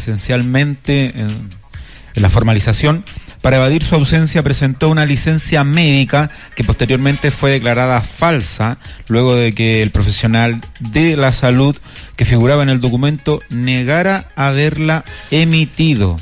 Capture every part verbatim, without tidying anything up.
presencialmente en, en la formalización. Para evadir su ausencia presentó una licencia médica que posteriormente fue declarada falsa luego de que el profesional de la salud que figuraba en el documento negara haberla emitido.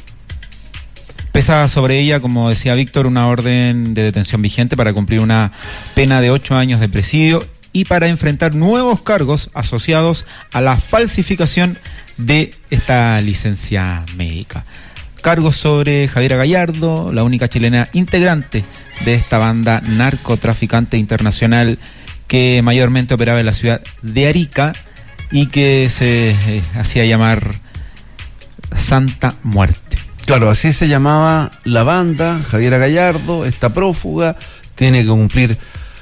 Pesa sobre ella, como decía Víctor, una orden de detención vigente para cumplir una pena de ocho años de presidio y para enfrentar nuevos cargos asociados a la falsificación de esta licencia médica. Cargos sobre Javiera Gallardo, la única chilena integrante de esta banda narcotraficante internacional que mayormente operaba en la ciudad de Arica y que se eh, hacía llamar Santa Muerte. Claro, así se llamaba la banda. Javiera Gallardo, esta prófuga, tiene que cumplir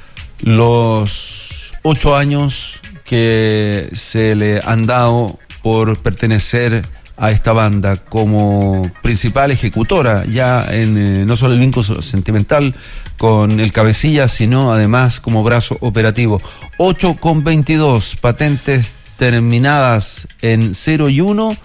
los ocho años que se le han dado por pertenecer a esta banda como principal ejecutora, ya en eh, no solo el vínculo sentimental con el cabecilla, sino además como brazo operativo. ocho con veintidós, patentes terminadas en cero y uno,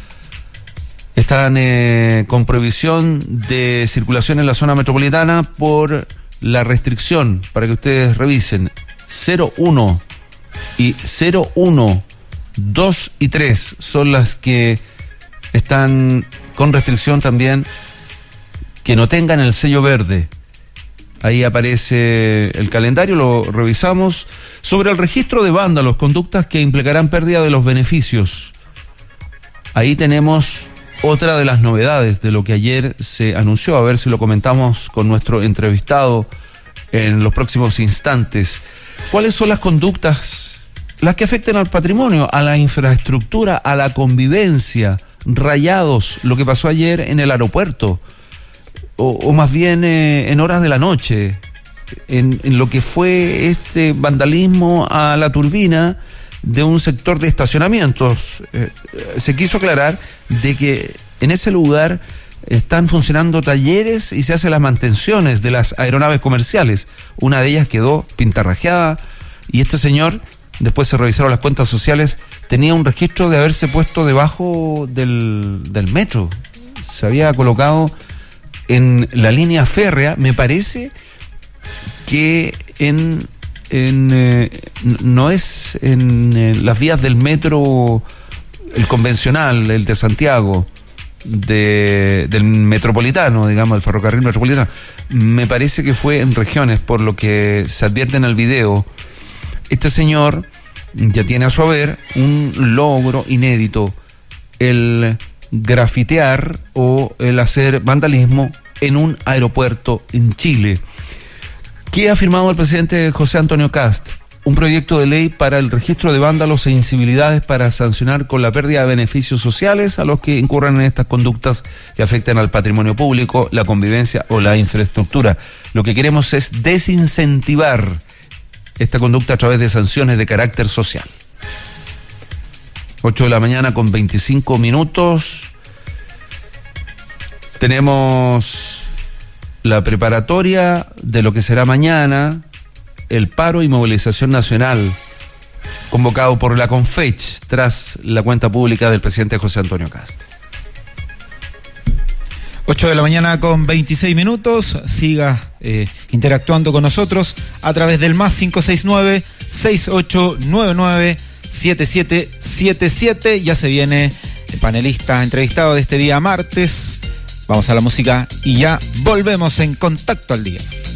están eh, con prohibición de circulación en la zona metropolitana por la restricción, para que ustedes revisen, cero uno y cero uno, dos y tres son las que están con restricción también, que no tengan el sello verde. Ahí aparece el calendario, lo revisamos. Sobre el registro de vándalos, conductas que implicarán pérdida de los beneficios. Ahí tenemos otra de las novedades de lo que ayer se anunció, a ver si lo comentamos con nuestro entrevistado en los próximos instantes. ¿Cuáles son las conductas, las que afecten al patrimonio, a la infraestructura, a la convivencia? Rayados, lo que pasó ayer en el aeropuerto, o, o más bien eh, en horas de la noche, en, en lo que fue este vandalismo a la turbina de un sector de estacionamientos. Eh, se quiso aclarar de que en ese lugar están funcionando talleres y se hacen las mantenciones de las aeronaves comerciales. Una de ellas quedó pintarrajeada y este señor, después se revisaron las cuentas sociales, tenía un registro de haberse puesto debajo del, del metro. Se había colocado en la línea férrea, me parece que en, en eh, no es en eh, las vías del metro, el convencional, el de Santiago, de, del metropolitano, digamos, el ferrocarril metropolitano. Me parece que fue en regiones, por lo que se advierte en el video. Este señor ya tiene a su haber un logro inédito, el grafitear o el hacer vandalismo en un aeropuerto en Chile. ¿Qué ha firmado el presidente José Antonio Kast? Un proyecto de ley para el registro de vándalos e incivilidades para sancionar con la pérdida de beneficios sociales a los que incurran en estas conductas que afectan al patrimonio público, la convivencia o la infraestructura. Lo que queremos es desincentivar esta conducta a través de sanciones de carácter social. ocho de la mañana con veinticinco minutos. Tenemos la preparatoria de lo que será mañana, el paro y movilización nacional convocado por la Confech tras la cuenta pública del presidente José Antonio Kast. ocho de la mañana con veintiséis minutos. Siga eh, interactuando con nosotros a través del más cinco seis nueve, seis ocho nueve nueve, siete siete siete siete. Ya se viene el panelista entrevistado de este día martes. Vamos a la música y ya volvemos en Contacto al Día.